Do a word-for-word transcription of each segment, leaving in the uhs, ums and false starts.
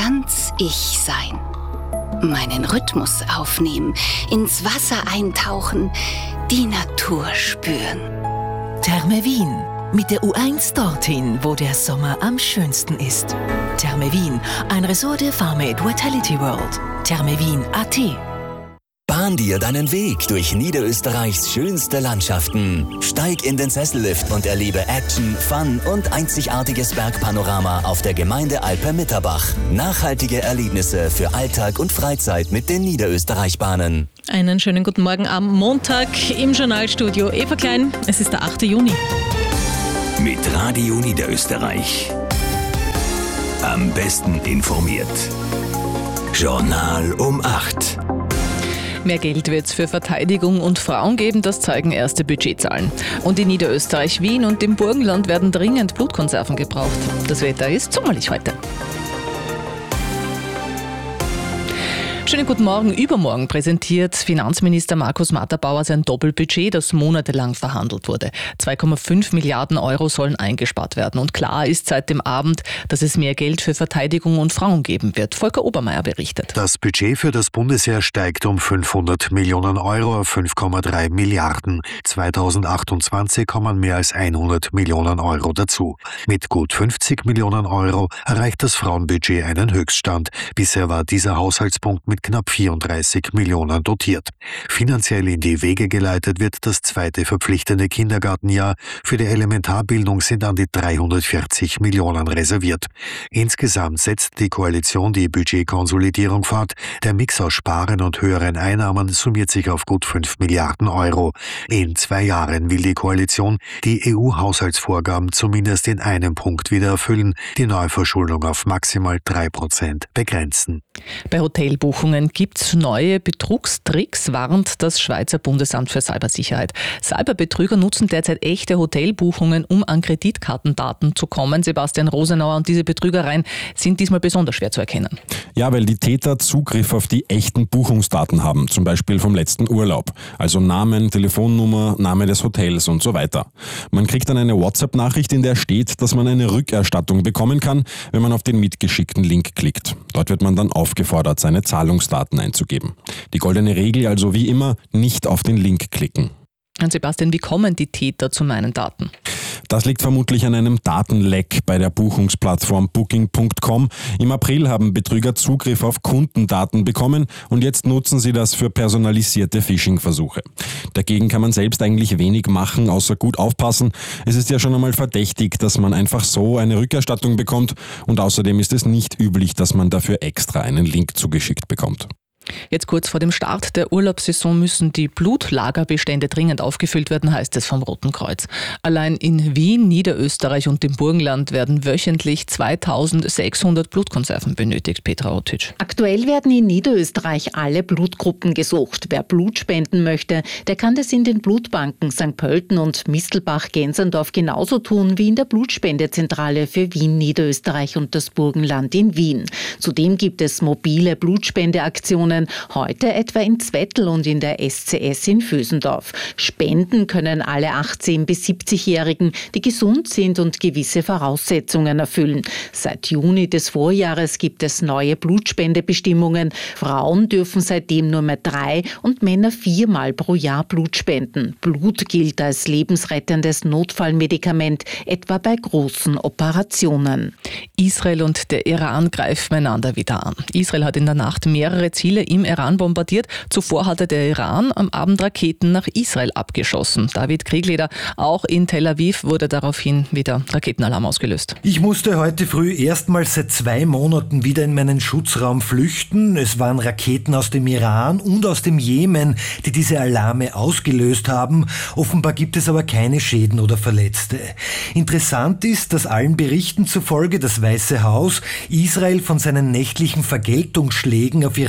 ganz ich sein. Meinen Rhythmus aufnehmen, ins Wasser eintauchen, die Natur spüren. Therme Wien. Mit der U eins dorthin, wo der Sommer am schönsten ist. Therme Wien, ein Ressort der Farmate Vitality World. Therme Wien Punkt a t. Bahn dir deinen Weg durch Niederösterreichs schönste Landschaften. Steig in den Sessellift und erlebe Action, Fun und einzigartiges Bergpanorama auf der Gemeindealpe Mitterbach. Nachhaltige Erlebnisse für Alltag und Freizeit mit den Niederösterreich-Bahnen. Einen schönen guten Morgen am Montag im Journalstudio. Eva Klein, es ist der achte Juni. Mit Radio Niederösterreich. Am besten informiert. Journal um acht. Mehr Geld wird es für Verteidigung und Frauen geben, das zeigen erste Budgetzahlen. Und in Niederösterreich, Wien und im Burgenland werden dringend Blutkonserven gebraucht. Das Wetter ist sommerlich heute. Schönen guten Morgen. Übermorgen präsentiert Finanzminister Markus Matterbauer sein Doppelbudget, das monatelang verhandelt wurde. zwei Komma fünf Milliarden Euro sollen eingespart werden. Und klar ist seit dem Abend, dass es mehr Geld für Verteidigung und Frauen geben wird. Volker Obermeier berichtet. Das Budget für das Bundesheer steigt um fünfhundert Millionen Euro auf fünf Komma drei Milliarden. zweitausendachtundzwanzig kommen mehr als hundert Millionen Euro dazu. Mit gut fünfzig Millionen Euro erreicht das Frauenbudget einen Höchststand. Bisher war dieser Haushaltspunkt mit knapp vierunddreißig Millionen dotiert. Finanziell in die Wege geleitet wird das zweite verpflichtende Kindergartenjahr. Für die Elementarbildung sind an die dreihundertvierzig Millionen reserviert. Insgesamt setzt die Koalition die Budgetkonsolidierung fort. Der Mix aus Sparen und höheren Einnahmen summiert sich auf gut fünf Milliarden Euro. In zwei Jahren will die Koalition die E U-Haushaltsvorgaben zumindest in einem Punkt wieder erfüllen, die Neuverschuldung auf maximal drei Prozent begrenzen. Bei Hotelbuchungen gibt es neue Betrugstricks, warnt das Schweizer Bundesamt für Cybersicherheit. Cyberbetrüger nutzen derzeit echte Hotelbuchungen, um an Kreditkartendaten zu kommen. Sebastian Rosenauer, und diese Betrügereien sind diesmal besonders schwer zu erkennen. Ja, weil die Täter Zugriff auf die echten Buchungsdaten haben, zum Beispiel vom letzten Urlaub. Also Namen, Telefonnummer, Name des Hotels und so weiter. Man kriegt dann eine WhatsApp-Nachricht, in der steht, dass man eine Rückerstattung bekommen kann, wenn man auf den mitgeschickten Link klickt. Dort wird man dann aufgefordert, seine Zahlungsdaten einzugeben. Die goldene Regel also wie immer, nicht auf den Link klicken. Und Sebastian, wie kommen die Täter zu meinen Daten? Das liegt vermutlich an einem Datenleck bei der Buchungsplattform Booking Punkt com. Im April haben Betrüger Zugriff auf Kundendaten bekommen und jetzt nutzen sie das für personalisierte Phishing-Versuche. Dagegen kann man selbst eigentlich wenig machen, außer gut aufpassen. Es ist ja schon einmal verdächtig, dass man einfach so eine Rückerstattung bekommt und außerdem ist es nicht üblich, dass man dafür extra einen Link zugeschickt bekommt. Jetzt kurz vor dem Start der Urlaubssaison müssen die Blutlagerbestände dringend aufgefüllt werden, heißt es vom Roten Kreuz. Allein in Wien, Niederösterreich und dem Burgenland werden wöchentlich zweitausendsechshundert Blutkonserven benötigt. Petra Otic. Aktuell werden in Niederösterreich alle Blutgruppen gesucht. Wer Blut spenden möchte, der kann das in den Blutbanken Sankt Pölten und Mistelbach-Gensendorf genauso tun wie in der Blutspendezentrale für Wien, Niederösterreich und das Burgenland in Wien. Zudem gibt es mobile Blutspendeaktionen, heute etwa in Zwettl und in der S C S in Vösendorf. Spenden können alle achtzehn- bis siebzigjährigen, die gesund sind und gewisse Voraussetzungen erfüllen. Seit Juni des Vorjahres gibt es neue Blutspendebestimmungen. Frauen dürfen seitdem nur mehr drei und Männer viermal pro Jahr Blut spenden. Blut gilt als lebensrettendes Notfallmedikament, etwa bei großen Operationen. Israel und der Iran greifen einander wieder an. Israel hat in der Nacht mehrere Ziele im Iran bombardiert. Zuvor hatte der Iran am Abend Raketen nach Israel abgeschossen. David Kriegleder, auch in Tel Aviv wurde daraufhin wieder Raketenalarm ausgelöst. Ich musste heute früh erstmals seit zwei Monaten wieder in meinen Schutzraum flüchten. Es waren Raketen aus dem Iran und aus dem Jemen, die diese Alarme ausgelöst haben. Offenbar gibt es aber keine Schäden oder Verletzte. Interessant ist, dass allen Berichten zufolge das Weiße Haus Israel von seinen nächtlichen Vergeltungsschlägen auf iranische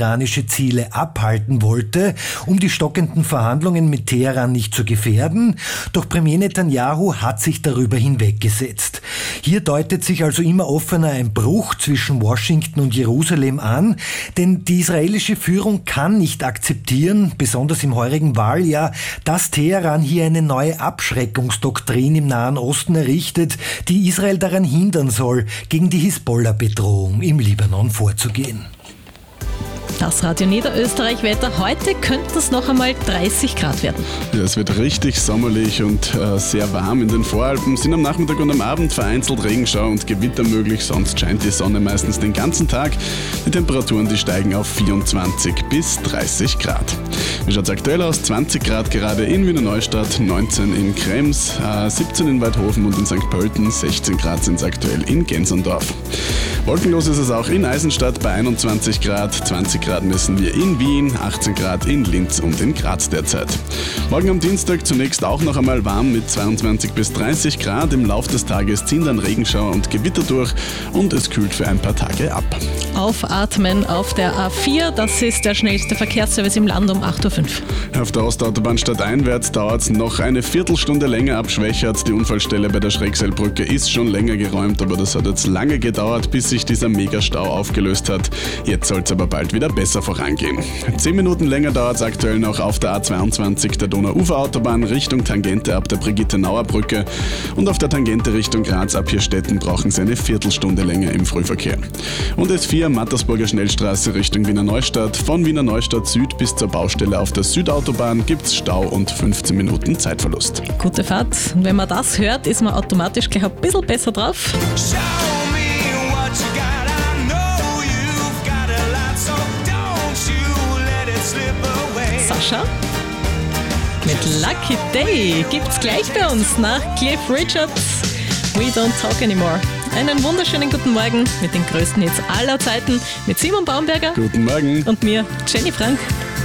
Ziele abhalten wollte, um die stockenden Verhandlungen mit Teheran nicht zu gefährden. Doch Premier Netanyahu hat sich darüber hinweggesetzt. Hier deutet sich also immer offener ein Bruch zwischen Washington und Jerusalem an, denn die israelische Führung kann nicht akzeptieren, besonders im heurigen Wahljahr, dass Teheran hier eine neue Abschreckungsdoktrin im Nahen Osten errichtet, die Israel daran hindern soll, gegen die Hisbollah-Bedrohung im Libanon vorzugehen. Das Radio Niederösterreich-Wetter. Heute könnte es noch einmal dreißig Grad werden. Ja, es wird richtig sommerlich und äh, sehr warm in den Voralpen. Sind am Nachmittag und am Abend vereinzelt Regenschau und Gewitter möglich. Sonst scheint die Sonne meistens den ganzen Tag. Die Temperaturen, die steigen auf vierundzwanzig bis dreißig Grad. Wie schaut es aktuell aus? zwanzig Grad gerade in Wiener Neustadt, neunzehn in Krems, äh, siebzehn in Weidhofen und in Sankt Pölten, sechzehn Grad sind es aktuell in Gensendorf. Wolkenlos ist es auch in Eisenstadt bei einundzwanzig Grad, zwanzig Grad messen wir in Wien, achtzehn Grad in Linz und in Graz derzeit. Morgen am Dienstag zunächst auch noch einmal warm mit zweiundzwanzig bis dreißig Grad. Im Laufe des Tages ziehen dann Regenschauer und Gewitter durch und es kühlt für ein paar Tage ab. Aufatmen auf der A vier, das ist der schnellste Verkehrsservice im Land um acht Uhr fünf. Auf der Ostautobahn stadteinwärts dauert es noch eine Viertelstunde länger ab Schwächert. Die Unfallstelle bei der Schrägseilbrücke ist schon länger geräumt, aber das hat jetzt lange gedauert, bis sich dieser Megastau aufgelöst hat. Jetzt soll es aber bald wieder besser vorangehen. Zehn Minuten länger dauert es aktuell noch auf der A zweiundzwanzig der Donau-Ufer-Autobahn Richtung Tangente ab der Brigitte-Nauer-Brücke und auf der Tangente Richtung Graz ab Hirstetten brauchen sie eine Viertelstunde länger im Frühverkehr. Und S vier Mattersburger Schnellstraße Richtung Wiener Neustadt. Von Wiener Neustadt Süd bis zur Baustelle auf der Südautobahn gibt es Stau und fünfzehn Minuten Zeitverlust. Gute Fahrt. Und wenn man das hört, ist man automatisch gleich ein bisschen besser drauf. Sascha mit Lucky Day gibt's gleich bei uns nach Cliff Richards. We Don't Talk Anymore. Einen wunderschönen guten Morgen mit den größten Hits aller Zeiten mit Simon Baumberger. Guten Morgen. Und mir, Jenny Frank.